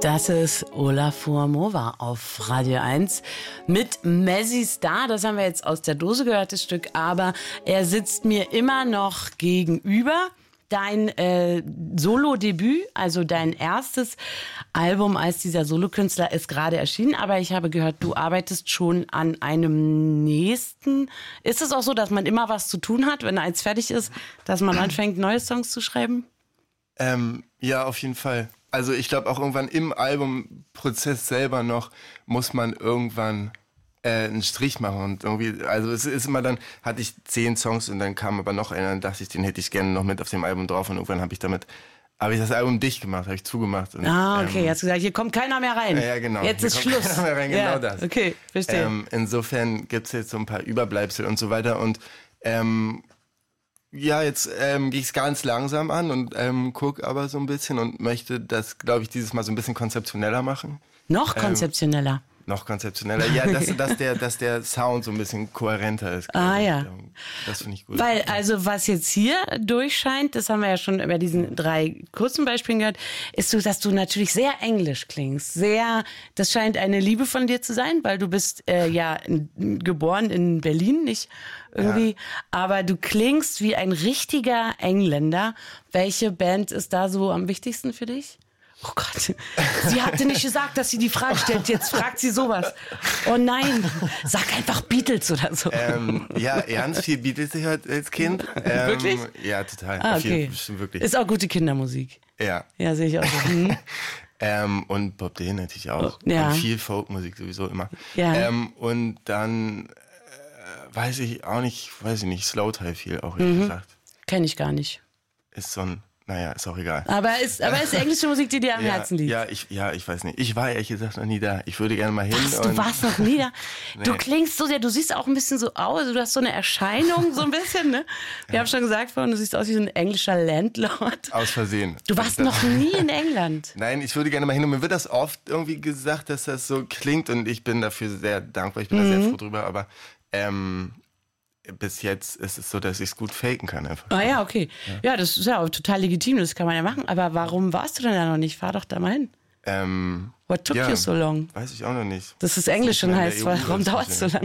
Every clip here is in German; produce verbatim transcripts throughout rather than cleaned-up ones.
Das ist Olafur Mova auf Radio eins mit Mazzy Star. Das haben wir jetzt aus der Dose gehört, das Stück. Aber er sitzt mir immer noch gegenüber. Dein äh, Solo-Debüt, also dein erstes Album als dieser Solokünstler, ist gerade erschienen. Aber ich habe gehört, du arbeitest schon an einem nächsten. Ist es auch so, dass man immer was zu tun hat, wenn eins fertig ist, dass man anfängt, neue Songs zu schreiben? Ähm, ja, auf jeden Fall. Also ich glaube auch irgendwann im Albumprozess selber noch muss man irgendwann äh, einen Strich machen und irgendwie, also es ist immer dann, hatte ich zehn Songs und dann kam aber noch einer, dann dachte ich, den hätte ich gerne noch mit auf dem Album drauf und irgendwann habe ich damit, habe ich das Album dicht gemacht, habe ich zugemacht. Und, ah, okay, ähm, hast gesagt, hier kommt keiner mehr rein. Ja, genau. Jetzt hier ist kommt Schluss. Keiner mehr rein, genau ja, das. Okay, verstehe. Ähm, insofern gibt es jetzt so ein paar Überbleibsel und so weiter und ähm, ja, jetzt ähm, gehe ich es ganz langsam an und ähm, gucke aber so ein bisschen und möchte das, glaube ich, dieses Mal so ein bisschen konzeptioneller machen. Noch konzeptioneller? Ähm, noch konzeptioneller, ja, dass, dass, der, dass der Sound so ein bisschen kohärenter ist. Ah ich. ja. Das finde ich gut. Weil, also was jetzt hier durchscheint, das haben wir ja schon bei diesen drei kurzen Beispielen gehört, ist so, dass du natürlich sehr englisch klingst. Sehr, das scheint eine Liebe von dir zu sein, weil du bist äh, ja in, geboren in Berlin, nicht irgendwie, ja. Aber du klingst wie ein richtiger Engländer. Welche Band ist da so am wichtigsten für dich? Oh Gott, sie hatte nicht gesagt, dass sie die Frage stellt. Jetzt fragt sie sowas. Oh nein, sag einfach Beatles oder so. Ähm, ja, ganz viel Beatles gehört als Kind. Ähm, wirklich? Ja, total. Ah, okay. Viel, wirklich. Ist auch gute Kindermusik. Ja. Ja, sehe ich auch so. Hm. ähm, und Bob Dylan natürlich auch. Ja. Und viel Folkmusik sowieso immer. Ja. Ähm, und dann äh, weiß ich auch nicht, weiß ich nicht, Slowthai viel auch, ehrlich mhm. gesagt. Kenn ich gar nicht. Ist so ein Naja, ist auch egal. Aber ist, aber ist englische Musik, die dir am ja, Herzen liegt? Ja ich, ja, ich weiß nicht. Ich war ehrlich gesagt noch nie da. Ich würde gerne mal hin. Was, du warst noch nie da? Nee. Du klingst so sehr, du siehst auch ein bisschen so aus, du hast so eine Erscheinung, so ein bisschen, ne? Wir ja. haben schon gesagt vorhin, du siehst aus wie so ein englischer Landlord. Aus Versehen. Du warst noch nie in England. Nein, ich würde gerne mal hin. Und mir wird das oft irgendwie gesagt, dass das so klingt und ich bin dafür sehr dankbar. Ich bin mhm. da sehr froh drüber, aber ähm, bis jetzt ist es so, dass ich es gut faken kann einfach. Ah ja, okay. Ja. ja, das ist ja auch total legitim, das kann man ja machen. Aber warum warst du denn da noch nicht? Fahr doch da mal hin. Ähm, What took ja, you so long? Weiß ich auch noch nicht. Das ist Englisch schon heißt, warum dauert es so lange?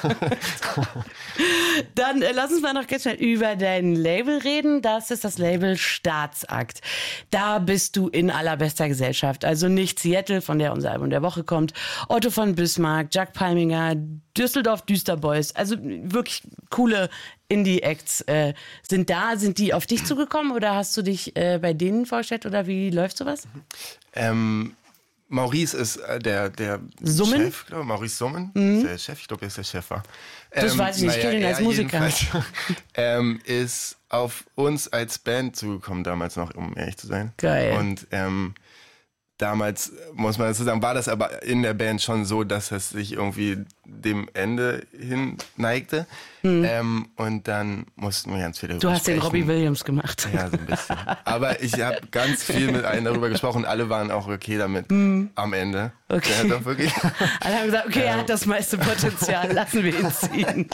Dann äh, lass uns mal noch ganz schnell über dein Label reden. Das ist das Label Staatsakt. Da bist du in allerbester Gesellschaft. Also nicht Seattle, von der unser Album der Woche kommt, Otto von Bismarck, Jack Palminger, Düsseldorf Düsterboys. Also wirklich coole Indie-Acts äh, sind da. Sind die auf dich zugekommen oder hast du dich äh, bei denen vorgestellt oder wie läuft sowas? Ähm, Maurice ist äh, der, der Summen? Chef, glaube ich. Maurice Summen, mhm. der Chef, ich glaube, er ist der Chef war. Das ähm, weiß ich nicht, ich naja, kenne ihn als Musiker. ähm, ist auf uns als Band zugekommen damals noch, um ehrlich zu sein. Geil. Und ähm, damals, muss man dazu sagen, war das aber in der Band schon so, dass es sich irgendwie dem Ende hin neigte. Hm. Ähm, und dann mussten wir ganz viel darüber Du hast sprechen. den Robbie Williams gemacht. Ja, so ein bisschen. Aber ich habe ganz viel mit allen darüber gesprochen. Alle waren auch okay damit hm. am Ende. Okay. Der hat doch wirklich Alle haben gesagt, okay, ähm. er hat das meiste Potenzial, lassen wir ihn ziehen.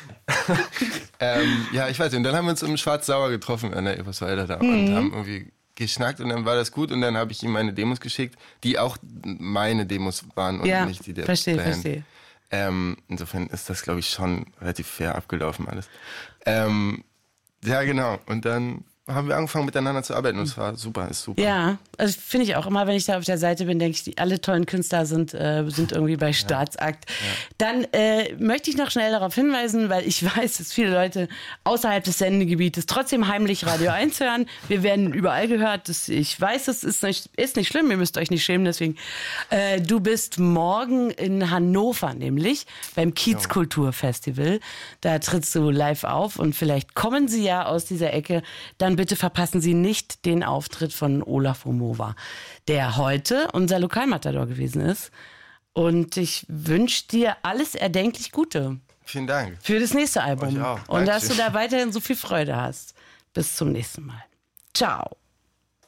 ähm, ja, ich weiß nicht. Und dann haben wir uns im Schwarz-Sauer getroffen an der Eberswalder da hm. und haben irgendwie geschnackt und dann war das gut und dann habe ich ihm meine Demos geschickt, die auch meine Demos waren und ja, nicht die der verstehe, Band. Verstehe. Ähm, insofern ist das, glaube ich, schon relativ fair abgelaufen alles. Ähm, ja, genau. Und dann haben wir angefangen miteinander zu arbeiten und es war super, ist super. Ja, also finde ich auch immer, wenn ich da auf der Seite bin, denke ich, die, alle tollen Künstler sind, äh, sind irgendwie bei Staatsakt. Ja. Ja. Dann äh, möchte ich noch schnell darauf hinweisen, weil ich weiß, dass viele Leute außerhalb des Sendegebietes trotzdem heimlich Radio eins hören. Wir werden überall gehört. Das, ich weiß, das ist nicht, ist nicht schlimm, ihr müsst euch nicht schämen, deswegen. Äh, du bist morgen in Hannover nämlich beim Kiezkulturfestival. Da trittst du live auf und vielleicht kommen sie ja aus dieser Ecke. Dann bitte verpassen Sie nicht den Auftritt von Olafur Mova, der heute unser Lokalmatador gewesen ist. Und ich wünsche dir alles erdenklich Gute. Vielen Dank. Für das nächste Album. Euch auch. Und Dankeschön. dass du da weiterhin so viel Freude hast. Bis zum nächsten Mal. Ciao.